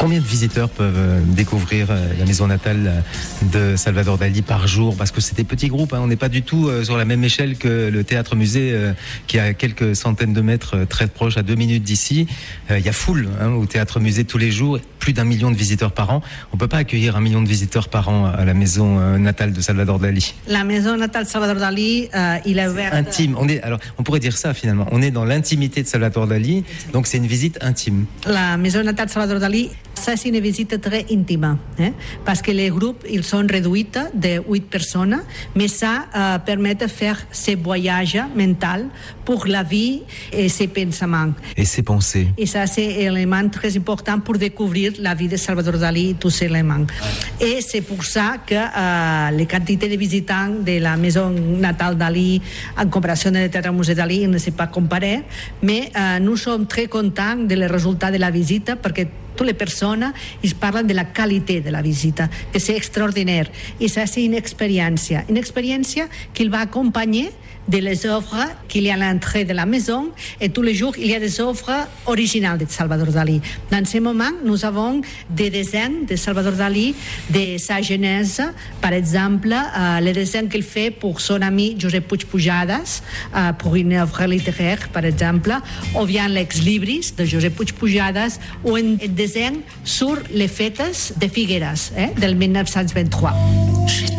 Combien de visiteurs peuvent découvrir la maison natale de Salvador Dali par jour? Parce que c'est des petits groupes, on n'est pas du tout sur la même échelle que le théâtre-musée qui est à quelques centaines de mètres, très proche, à 2 minutes d'ici. Il y a foule au théâtre-musée tous les jours, plus d'1 million de visiteurs par an. On ne peut pas accueillir 1 million de visiteurs par an à la maison natale de Salvador Dali. La maison natale de Salvador Dali, il est ouvert... Intime. On pourrait dire ça finalement. On est dans l'intimité de Salvador Dali, donc c'est une visite intime. La maison natale de Salvador Dali, ça c'est une visite très intime, parce que les groupes ils sont réduits de 8 personnes, mais ça permet de faire ces voyages mentaux pour la vie et ses pensements. Et ses pensées. Et ça c'est un élément très important pour découvrir la vie de Salvador Dali, tous ces éléments. Et c'est pour ça que les quantités de visitants de la maison natale Dali en comparaison avec le théâtre-musée Dali ne s'est pas comparé, mais nous sommes très contents des résultats de la visite perquè toutes les personnes ils parlent de la qualité de la visite, que c'est extraordinaire. Et ça, c'est une expérience qui va accompagner de les œuvres qu'il y a à l'entrée de la maison, et tous les jours, il y a des œuvres originales de Salvador Dali. Dans ce moment, nous avons des dessins de Salvador Dali de sa jeunesse, par exemple, les dessins qu'il fait pour son ami Josep Puig Pujadas, pour une œuvre littéraire, par exemple, ou bien l'ex libris de Josep Puig Pujadas, ou un dessin sur les fêtes de Figueres, del 1923.